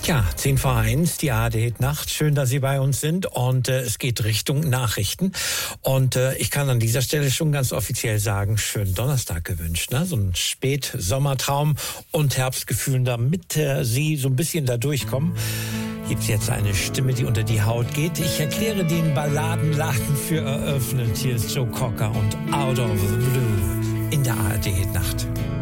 Ja, 10 vor 1, die ARD-Nacht. Schön, dass Sie bei uns sind. Und es geht Richtung Nachrichten. Und ich kann an dieser Stelle schon ganz offiziell sagen, schönen Donnerstag gewünscht. Ne? So ein Spät-Sommertraum und Herbstgefühl, damit Sie so ein bisschen da durchkommen. Gibt es jetzt eine Stimme, die unter die Haut geht. Ich erkläre den Balladenladen für eröffnet. Hier ist Joe Cocker und Out of the Blue in der ARD-Nacht.